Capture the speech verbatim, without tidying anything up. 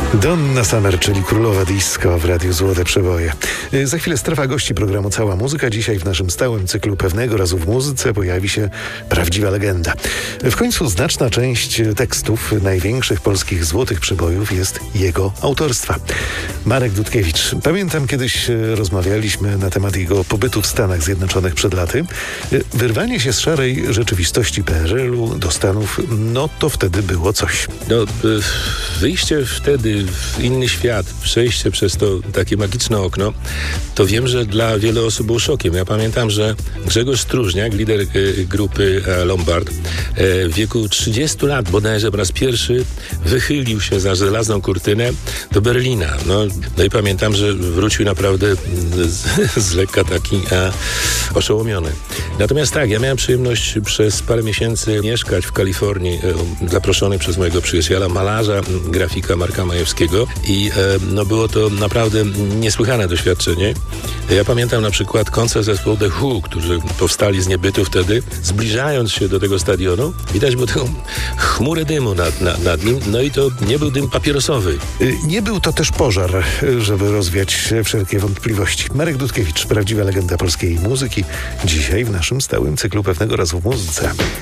Donna Summer, czyli królowa disco w Radiu Złote Przeboje. Za chwilę strefa gości programu Cała Muzyka. Dzisiaj w naszym stałym cyklu Pewnego razu w muzyce pojawi się prawdziwa legenda. W końcu znaczna część tekstów największych polskich złotych przebojów jest jego autorstwa. Marek Dudkiewicz. Pamiętam, kiedyś rozmawialiśmy na temat jego pobytu w Stanach Zjednoczonych przed laty. Wyrwanie się z szarej rzeczywistości P R L u do Stanów, no to wtedy było coś. No, wyjście wtedy w inny świat, przejście przez to takie magiczne okno, to wiem, że dla wielu osób był szokiem. Ja pamiętam, że Grzegorz Stróżniak, lider grupy Lombard, w wieku trzydziestu lat bodajże po raz pierwszy wychylił się za żelazną kurtynę do Berlina. No, no i pamiętam, że wrócił naprawdę z, z lekka taki a, oszołomiony. Natomiast tak, ja miałem przyjemność przez parę miesięcy mieszkać w Kalifornii, e, zaproszony przez mojego przyjaciela, malarza, grafika Marka Majewskiego i e, no było to naprawdę niesłychane doświadczenie. Ja pamiętam na przykład koncert zespołu The Who, którzy powstali z niebytu wtedy, zbliżając się do tego stadionu, widać było taką chmurę dymu nad, nad, nad nim, no i to nie był dym papierosowy. Nie był to też pożar, żeby rozwiać wszelkie wątpliwości. Marek Dudkiewicz, prawdziwa legenda polskiej muzyki, dzisiaj w naszym stałym cyklu Pewnego razu w muzyce.